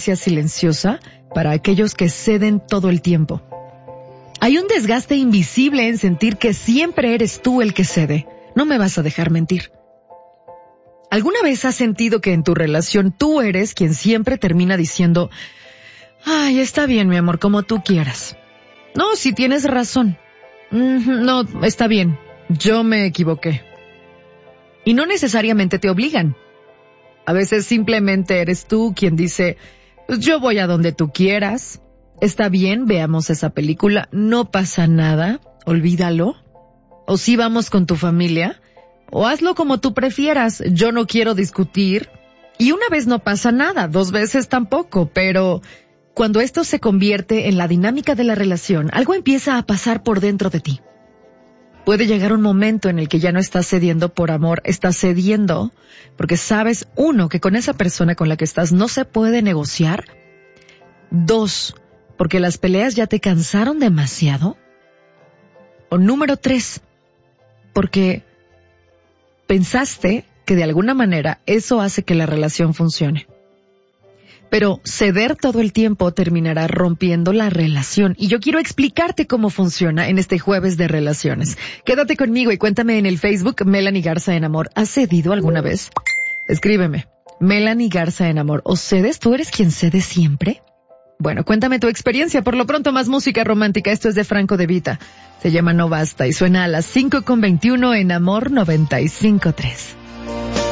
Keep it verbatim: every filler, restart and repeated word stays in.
violencia silenciosa para aquellos que ceden todo el tiempo. Hay un desgaste invisible en sentir que siempre eres tú el que cede. No me vas a dejar mentir. ¿Alguna vez has sentido que en tu relación tú eres quien siempre termina diciendo, ay, está bien, mi amor, como tú quieras? No, si tienes razón. No, está bien, yo me equivoqué. Y no necesariamente te obligan. A veces simplemente eres tú quien dice, pues yo voy a donde tú quieras. Está bien, veamos esa película, no pasa nada, olvídalo. O si vamos con tu familia, o hazlo como tú prefieras, yo no quiero discutir. Y una vez no pasa nada, dos veces tampoco, pero cuando esto se convierte en la dinámica de la relación, algo empieza a pasar por dentro de ti. Puede llegar un momento en el que ya no estás cediendo por amor, estás cediendo porque sabes, uno, que con esa persona con la que estás no se puede negociar. Dos, porque las peleas ya te cansaron demasiado. O número tres, porque pensaste que de alguna manera eso hace que la relación funcione. Pero ceder todo el tiempo terminará rompiendo la relación. Y yo quiero explicarte cómo funciona en este jueves de relaciones. Quédate conmigo y cuéntame en el Facebook Melanie Garza en Amor. ¿Has cedido alguna vez? Escríbeme. Melanie Garza en Amor. ¿O cedes? ¿Tú eres quien cede siempre? Bueno, cuéntame tu experiencia. Por lo pronto, más música romántica. Esto es de Franco De Vita. Se llama No Basta y suena a las cinco con veintiuno en Amor noventa y cinco punto tres.